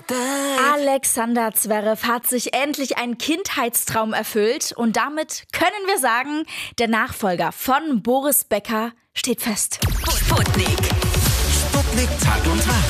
Alexander Zverev hat sich endlich einen Kindheitstraum erfüllt und damit können wir sagen, der Nachfolger von Boris Becker steht fest. Sputnik Tag und Tag.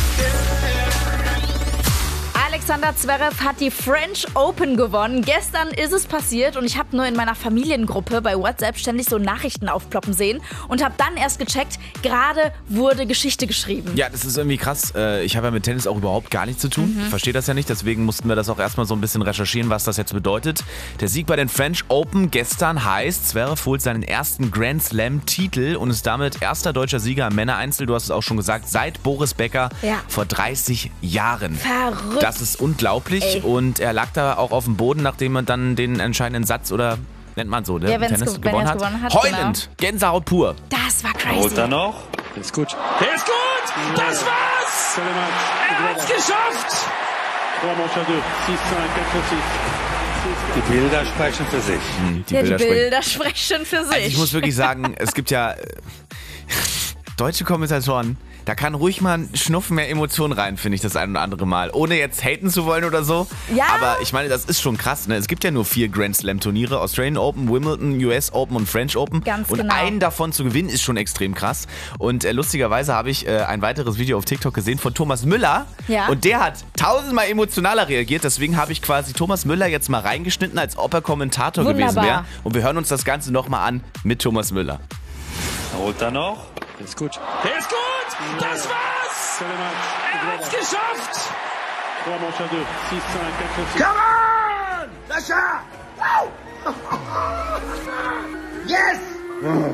Alexander Zverev hat die French Open gewonnen. Gestern ist es passiert und ich habe nur in meiner Familiengruppe bei WhatsApp ständig so Nachrichten aufploppen sehen und habe dann erst gecheckt, gerade wurde Geschichte geschrieben. Ja, das ist irgendwie krass. Ich habe ja mit Tennis auch überhaupt gar nichts zu tun. Ich verstehe das ja nicht, deswegen mussten wir das auch erstmal so ein bisschen recherchieren, was das jetzt bedeutet. Der Sieg bei den French Open gestern heißt, Zverev holt seinen ersten Grand Slam-Titel und ist damit erster deutscher Sieger im Männereinzel, du hast es auch schon gesagt, seit Boris Becker vor 30 Jahren. Verrückt. Das ist unglaublich. Ey. Und er lag da auch auf dem Boden, nachdem man dann den entscheidenden Satz oder nennt man so, Ja, Tennis wenn er gewonnen es hat. gewonnen hat, Heulend, Gänsehaut pur. Das war crazy. Holt er noch? Ist gut. Der ist gut! Das war's! Er hat's geschafft! Die Bilder sprechen für sich. Die Bilder sprechen für sich. Also ich muss wirklich sagen, es gibt ja deutsche Kommentatoren, da kann ruhig mal ein Schnuff mehr Emotionen rein, finde ich, das ein oder andere Mal. Ohne jetzt haten zu wollen oder so. Ja. Aber ich meine, das ist schon krass. Ne? Es gibt ja nur 4 Grand Slam Turniere. Australian Open, Wimbledon, US Open und French Open. Ganz und genau. einen davon zu gewinnen, ist schon extrem krass. Und lustigerweise habe ich ein weiteres Video auf TikTok gesehen von Thomas Müller. Ja. Und der hat 1000-mal emotionaler reagiert. Deswegen habe ich quasi Thomas Müller jetzt mal reingeschnitten, als ob er Kommentator gewesen Wunderbar. wäre. Und wir hören uns das Ganze nochmal an mit Thomas Müller. Holt er noch? Der ist gut. Der ist gut! Das war's! Er hat's geschafft! Come on! Sascha! Yes!